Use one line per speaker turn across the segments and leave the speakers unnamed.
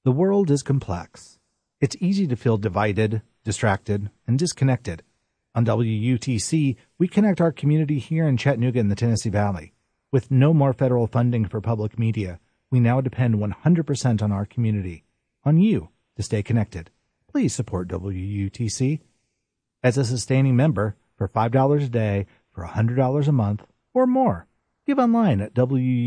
The world is complex. It's easy to feel divided, distracted, and disconnected. On WUTC, we connect our community here in Chattanooga in the Tennessee Valley. With no more federal funding for public media, we now depend 100% on our community, on you, to stay connected. Please support WUTC. As a sustaining member, for $5 a day, for $100 a month, or more, give online at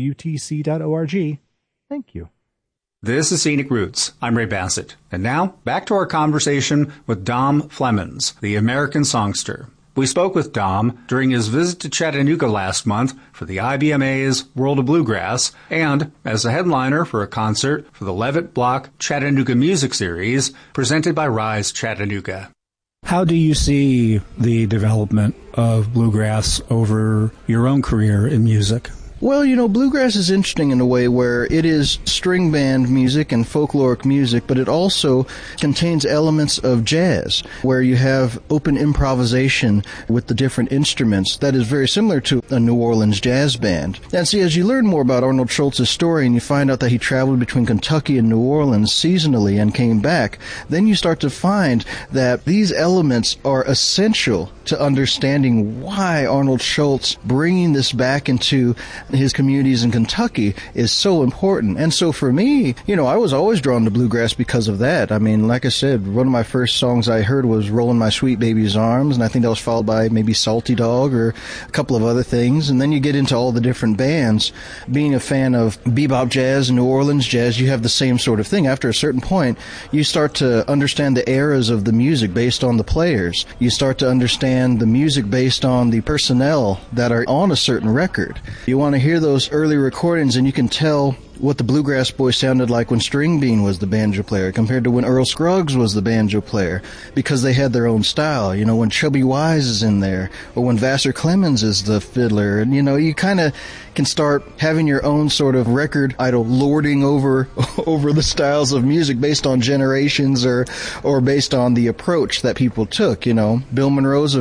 WUTC.org. Thank you.
This is Scenic Roots. I'm Ray Bassett. And now, back to our conversation with Dom Flemons, the American songster. We spoke with Dom during his visit to Chattanooga last month for the IBMA's World of Bluegrass and as a headliner for a concert for the Levitt Block Chattanooga Music Series presented by Rise Chattanooga.
How do you see the development of bluegrass over your own career in music?
Well, bluegrass is interesting in a way where it is string band music and folkloric music, but it also contains elements of jazz, where you have open improvisation with the different instruments that is very similar to a New Orleans jazz band. And see, as you learn more about Arnold Schultz's story and you find out that he traveled between Kentucky and New Orleans seasonally and came back, then you start to find that these elements are essential to understanding why Arnold Schultz bringing this back into his communities in Kentucky is so important. And so for me, I was always drawn to bluegrass because of that. I mean, like I said, one of my first songs I heard was Rollin' My Sweet Baby's Arms, and I think that was followed by maybe Salty Dog or a couple of other things. And then you get into all the different bands. Being a fan of bebop jazz, New Orleans jazz, you have the same sort of thing. After a certain point, you start to understand the eras of the music based on the players. You start to understand the music based on the personnel that are on a certain record. You want to hear those early recordings and you can tell what the Bluegrass Boys sounded like when String Bean was the banjo player compared to when Earl Scruggs was the banjo player, because they had their own style. When Chubby Wise is in there, or when Vassar Clemens is the fiddler, and you kind of can start having your own sort of record idol lording over the styles of music based on generations or based on the approach that people took. Bill Monroe's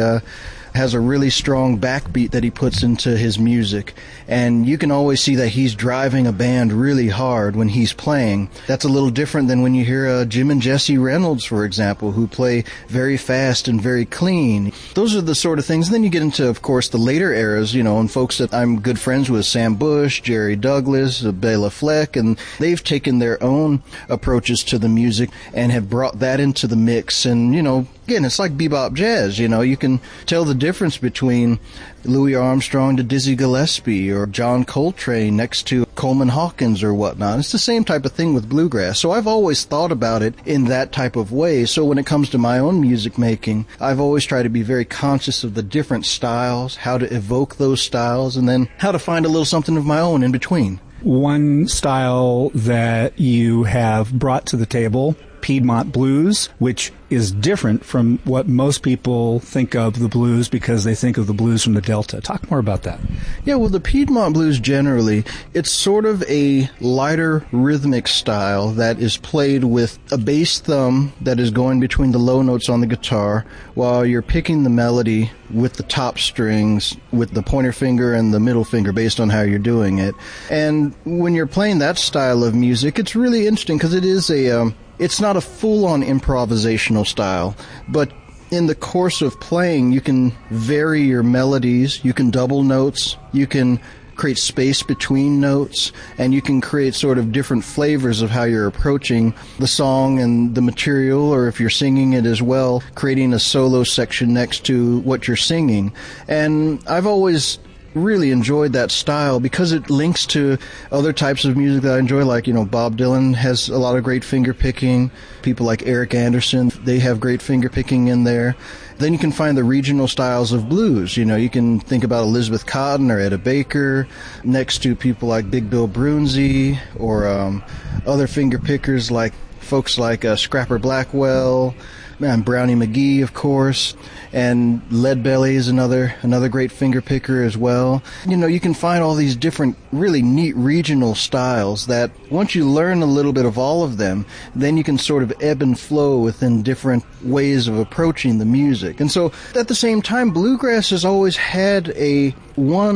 has a really strong backbeat that he puts into his music, and you can always see that he's driving a band really hard when he's playing. That's a little different than when you hear Jim and Jesse Reynolds, for example, who play very fast and very clean. Those are the sort of things. And then you get into, of course, the later eras, and folks that I'm good friends with, Sam Bush, Jerry Douglas, Bela Fleck, and they've taken their own approaches to the music and have brought that into the mix. And, again, it's like bebop jazz. You can tell the difference between Louis Armstrong to Dizzy Gillespie or John Coltrane next to Coleman Hawkins or whatnot. It's the same type of thing with bluegrass. So I've always thought about it in that type of way. So when it comes to my own music making, I've always tried to be very conscious of the different styles, how to evoke those styles, and then how to find a little something of my own in between.
One style that you have brought to the table, Piedmont blues, which is different from what most people think of the blues because they think of the blues from the Delta. Talk more about that.
Yeah, well, the Piedmont blues generally, it's sort of a lighter rhythmic style that is played with a bass thumb that is going between the low notes on the guitar while you're picking the melody with the top strings with the pointer finger and the middle finger based on how you're doing it. And when you're playing that style of music, it's really interesting because it is it's not a full-on improvisational style, but in the course of playing, you can vary your melodies, you can double notes, you can create space between notes, and you can create sort of different flavors of how you're approaching the song and the material, or if you're singing it as well, creating a solo section next to what you're singing. And I've always really enjoyed that style because it links to other types of music that I enjoy, like, Bob Dylan has a lot of great finger picking. People like Eric Anderson, they have great finger picking in there. Then you can find the regional styles of blues. You can think about Elizabeth Cotten or Etta Baker next to people like Big Bill Broonzy or other finger pickers like folks like Scrapper Blackwell and Brownie McGee, of course. And Leadbelly is another great finger picker as well. You can find all these different really neat regional styles that once you learn a little bit of all of them, then you can sort of ebb and flow within different ways of approaching the music. And so at the same time, bluegrass has always had a one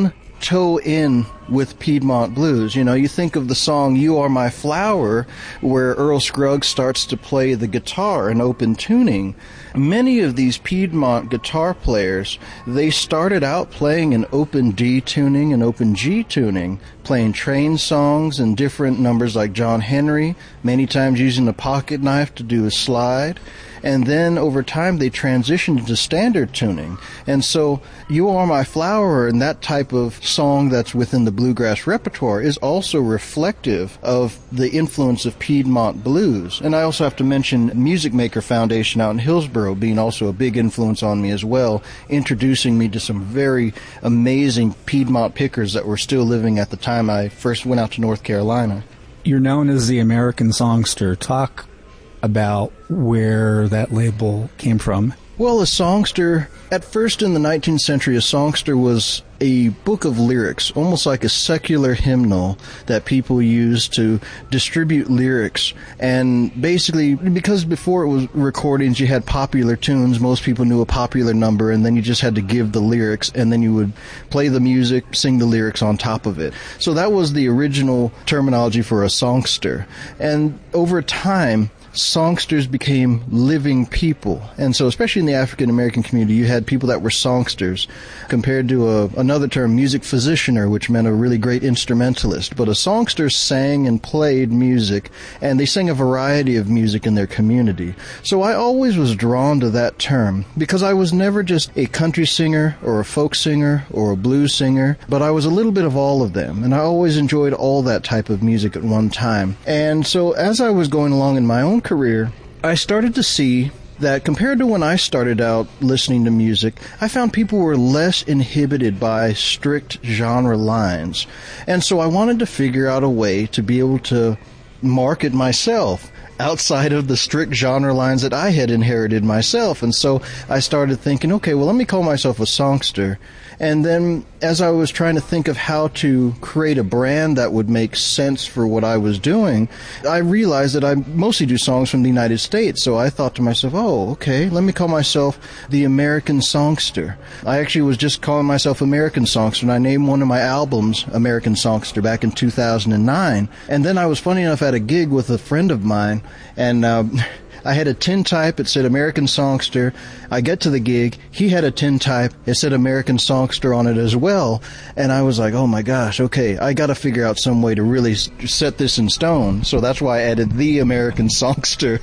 toe in with Piedmont blues. You know, you think of the song You Are My Flower, where Earl Scruggs starts to play the guitar in open tuning. Many of these Piedmont guitar players, they started out playing in open D tuning and open G tuning, playing train songs and different numbers like John Henry, many times using a pocket knife to do a slide. And then over time they transitioned into standard tuning. And so You Are My Flower and that type of song that's within the bluegrass repertoire is also reflective of the influence of Piedmont blues. And I also have to mention Music Maker Foundation out in Hillsborough being also a big influence on me as well, introducing me to some very amazing Piedmont pickers that were still living at the time I first went out to North Carolina.
You're known as the American Songster. Talk about where that label came from.
Well, a songster, at first in the 19th century, a songster was a book of lyrics, almost like a secular hymnal that people used to distribute lyrics. And basically, because before it was recordings, you had popular tunes, most people knew a popular number, and then you just had to give the lyrics, and then you would play the music, sing the lyrics on top of it. So that was the original terminology for a songster. And over time, songsters became living people. And so especially in the African American community, you had people that were songsters compared to another term, music physicianer, which meant a really great instrumentalist. But a songster sang and played music, and they sang a variety of music in their community. So I always was drawn to that term because I was never just a country singer or a folk singer or a blues singer, but I was a little bit of all of them. And I always enjoyed all that type of music at one time. And so as I was going along in my own career, I started to see that compared to when I started out listening to music, I found people were less inhibited by strict genre lines. And so I wanted to figure out a way to be able to market myself outside of the strict genre lines that I had inherited myself. And so I started thinking, okay, well, let me call myself a songster. And then as I was trying to think of how to create a brand that would make sense for what I was doing, I realized that I mostly do songs from the United States. So I thought to myself, oh, okay, let me call myself the American Songster. I actually was just calling myself American Songster, and I named one of my albums American Songster back in 2009. And then I was, funny enough, at a gig with a friend of mine, and I had a tintype, it said American Songster. I get to the gig, he had a tintype, it said American Songster on it as well. And I was like, oh my gosh, okay, I got to figure out some way to really set this in stone. So that's why I added the American Songster.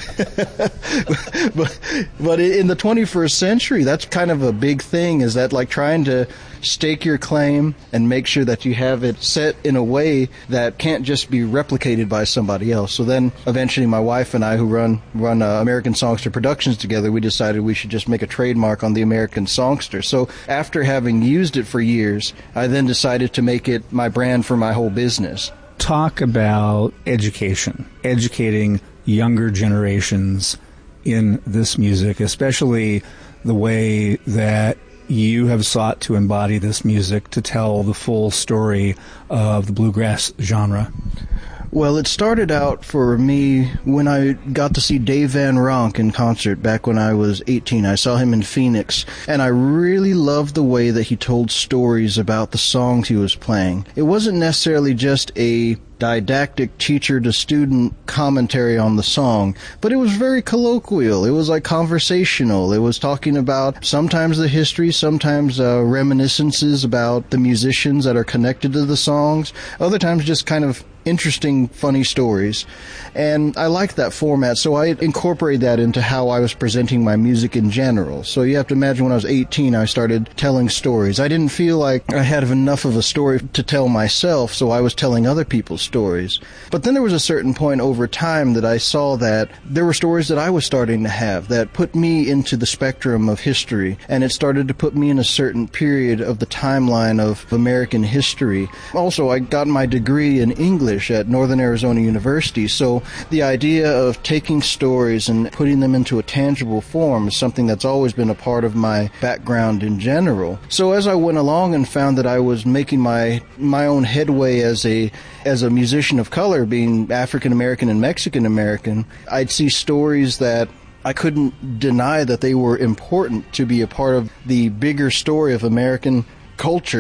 but in the 21st century, that's kind of a big thing, is that like trying to stake your claim and make sure that you have it set in a way that can't just be replicated by somebody else. So then eventually my wife and I, who run American Songster Productions together, we decided we should just make a trademark on the American Songster. So after having used it for years, I then decided to make it my brand for my whole business.
Talk about education, educating younger generations in this music, especially the way that you have sought to embody this music to tell the full story of the bluegrass genre.
Well, it started out for me when I got to see Dave Van Ronk in concert back when I was 18. I saw him in Phoenix, and I really loved the way that he told stories about the songs he was playing. It wasn't necessarily just a didactic teacher-to-student commentary on the song, but it was very colloquial. It was like conversational. It was talking about sometimes the history, sometimes reminiscences about the musicians that are connected to the songs, other times just kind of interesting, funny stories. And I liked that format, so I incorporated that into how I was presenting my music in general. So you have to imagine when I was 18, I started telling stories. I didn't feel like I had enough of a story to tell myself, so I was telling other people's stories. But then there was a certain point over time that I saw that there were stories that I was starting to have that put me into the spectrum of history, and it started to put me in a certain period of the timeline of American history. Also, I got my degree in English at Northern Arizona University, so the idea of taking stories and putting them into a tangible form is something that's always been a part of my background in general. So as I went along and found that I was making my own headway as a musician of color, being African American and Mexican American, I'd see stories that I couldn't deny that they were important to be a part of the bigger story of American culture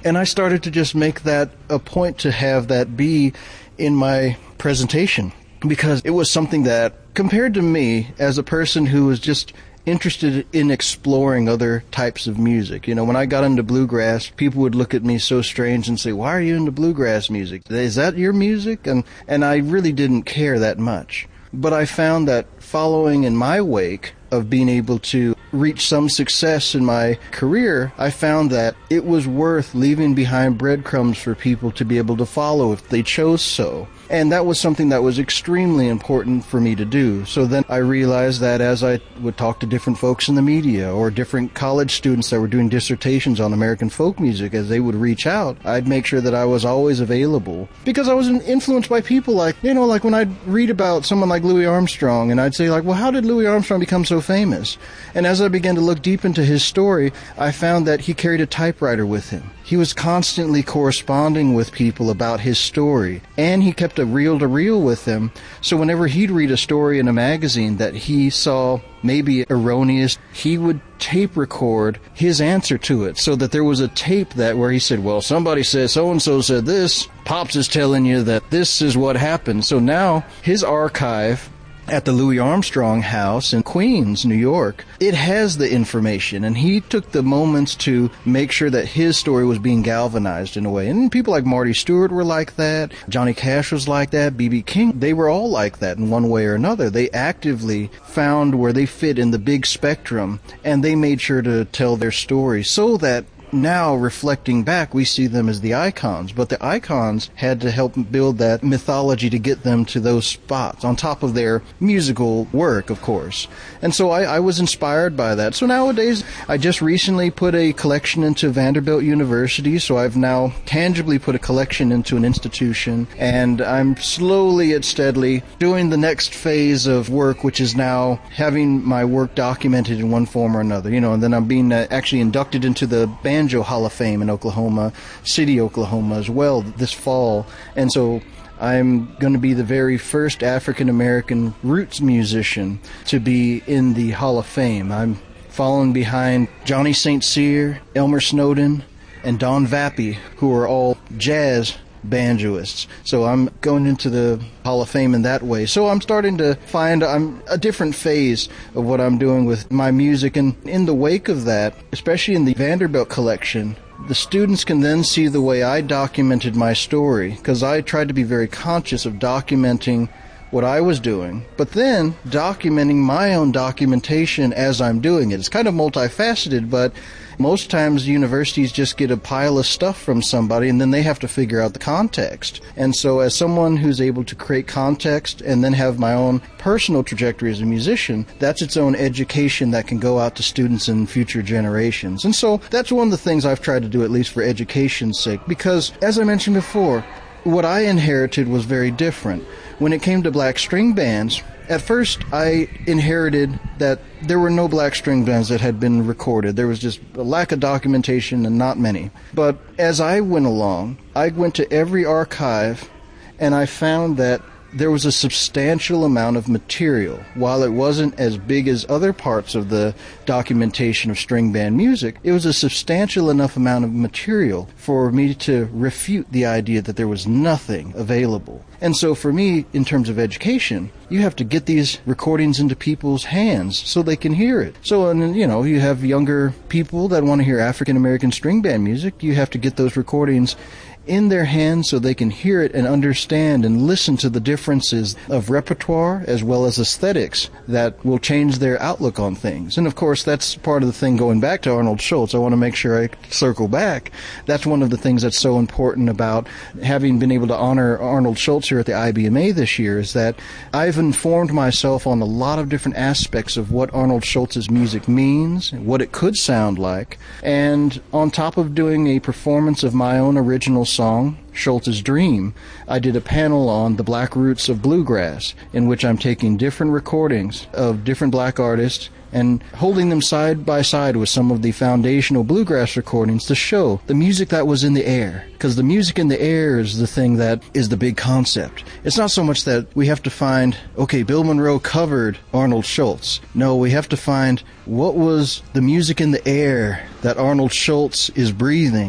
And I started to just make that a point to have that be in my presentation, because it was something that, compared to me as a person who was just interested in exploring other types of music. You know, when I got into bluegrass, people would look at me so strange and say, "Why are you into bluegrass music? Is that your music?" And I really didn't care that much. But I found that following in my wake of being able to reach some success in my career, I found that it was worth leaving behind breadcrumbs for people to be able to follow if they chose so. And that was something that was extremely important for me to do. So then I realized that as I would talk to different folks in the media or different college students that were doing dissertations on American folk music, as they would reach out, I'd make sure that I was always available. Because I was influenced by people like, you know, like when I'd read about someone like Louis Armstrong, and I'd say like, well, how did Louis Armstrong become so famous? And as I began to look deep into his story, I found that he carried a typewriter with him. He was constantly corresponding with people about his story, and he kept a reel-to-reel with them. So whenever he'd read a story in a magazine that he saw maybe erroneous, he would tape record his answer to it, so that there was a tape that where he said, well, somebody says so-and-so said this, Pops is telling you that this is what happened. So now his archive at the Louis Armstrong House in Queens, New York, it has the information, and he took the moments to make sure that his story was being galvanized in a way. And people like Marty Stewart were like that, Johnny Cash was like that, B.B. King, they were all like that in one way or another. They actively found where they fit in the big spectrum, and they made sure to tell their story so that now, reflecting back, we see them as the icons, but the icons had to help build that mythology to get them to those spots, on top of their musical work, of course. And so I was inspired by that. So nowadays, I just recently put a collection into Vanderbilt University, so I've now tangibly put a collection into an institution, and I'm slowly and steadily doing the next phase of work, which is now having my work documented in one form or another, you know, and then I'm being actually inducted into the Banjo Hall of Fame in Oklahoma City, Oklahoma as well this fall. And so I'm going to be the very first African-American roots musician to be in the Hall of Fame. I'm following behind Johnny St. Cyr, Elmer Snowden, and Don Vappy, who are all jazz banjoists. So I'm going into the Hall of Fame in that way. So I'm starting to find a different phase of what I'm doing with my music. And in the wake of that, especially in the Vanderbilt collection, the students can then see the way I documented my story, because I tried to be very conscious of documenting what I was doing, but then documenting my own documentation as I'm doing it. It's kind of multifaceted, but most times universities just get a pile of stuff from somebody and then they have to figure out the context. And so as someone who's able to create context and then have my own personal trajectory as a musician, that's its own education that can go out to students in future generations. And so that's one of the things I've tried to do, at least for education's sake, because as I mentioned before, what I inherited was very different. When it came to black string bands, at first I inherited that there were no black string bands that had been recorded. There was just a lack of documentation and not many. But as I went along, I went to every archive and I found that there was a substantial amount of material. While it wasn't as big as other parts of the documentation of string band music, it was a substantial enough amount of material for me to refute the idea that there was nothing available. And so for me, in terms of education, you have to get these recordings into people's hands so they can hear it. So, and, you know, you have younger people that want to hear African American string band music. You have to get those recordings in their hands so they can hear it and understand and listen to the differences of repertoire as well as aesthetics that will change their outlook on things. And of course, that's part of the thing going back to Arnold Schultz. I want to make sure I circle back. That's one of the things that's so important about having been able to honor Arnold Schultz here at the IBMA this year, is that I've informed myself on a lot of different aspects of what Arnold Schultz's music means, what it could sound like, and on top of doing a performance of my own original song, Schultz's Dream, I did a panel on the black roots of bluegrass, in which I'm taking different recordings of different black artists and holding them side by side with some of the foundational bluegrass recordings to show the music that was in the air. Because the music in the air is the thing that is the big concept. It's not so much that we have to find, okay, Bill Monroe covered Arnold Schultz. No, we have to find what was the music in the air that Arnold Schultz is breathing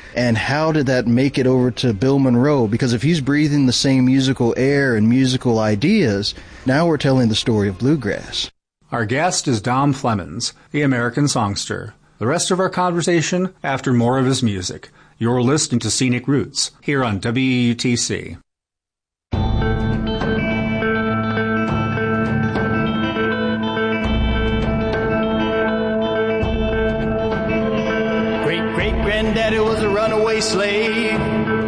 And how did that make it over to Bill Monroe? Because if he's breathing the same musical air and musical ideas, now we're telling the story of bluegrass.
Our guest is Dom Flemons, the American songster. The rest of our conversation after more of his music. You're listening to Scenic Roots here on WUTC.
Great-great-granddaddy was a runaway slave.